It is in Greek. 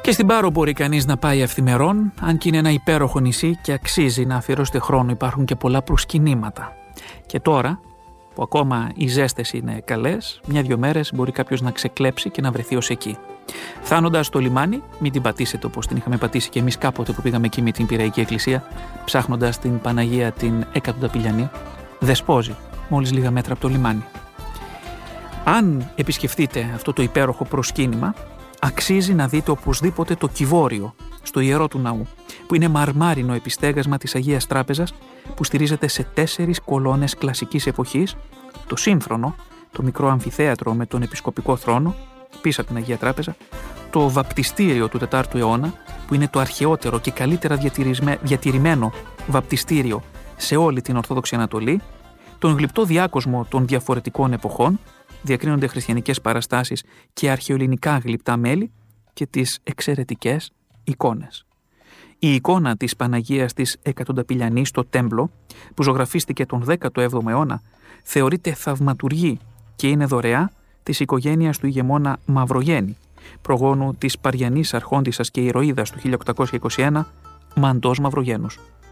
Και στην Πάρο μπορεί κανείς να πάει αυθημερών, αν και είναι ένα υπέροχο νησί και αξίζει να αφιερώσετε χρόνο. Υπάρχουν και πολλά προσκυνήματα. Και τώρα, που ακόμα οι ζέστες είναι καλές, 1-2 μέρες μπορεί κάποιος να ξεκλέψει και να βρεθεί ως εκεί. Φτάνοντας στο λιμάνι, μην την πατήσετε όπως την είχαμε πατήσει και εμείς κάποτε που πήγαμε εκεί με την Πειραϊκή Εκκλησία, ψάχνοντας την Παναγία την Εκατονταπηλιανή. Δεσπόζει, μόλις λίγα μέτρα από το λιμάνι. Αν επισκεφτείτε αυτό το υπέροχο προσκύνημα, αξίζει να δείτε οπωσδήποτε το Κιβώριο στο ιερό του ναού, που είναι μαρμάρινο επιστέγασμα της Αγίας Τράπεζας που στηρίζεται σε 4 κολόνες κλασικής εποχής, το σύμφρονο, το μικρό αμφιθέατρο με τον επισκοπικό θρόνο πίσω από την Αγία Τράπεζα, το βαπτιστήριο του 4ου αιώνα που είναι το αρχαιότερο και καλύτερα διατηρημένο βαπτιστήριο σε όλη την Ορθόδοξη Ανατολή, τον γλυπτό διάκοσμο των διαφορετικών εποχών, διακρίνονται χριστιανικές παραστάσεις και αρχαιοελληνικά γλυπτά μέλη και τις εξαιρετικές εικόνες. Η εικόνα της Παναγίας της Εκατονταπηλιανής στο Τέμπλο, που ζωγραφίστηκε τον 17ο αιώνα, θεωρείται θαυματουργή και είναι δωρεά της οικογένειας του ηγεμόνα Μαυρογέννη, προγόνου της Παριανής Αρχόντισσας και ηρωίδας του 1821, Μαντός Μαυρογένους.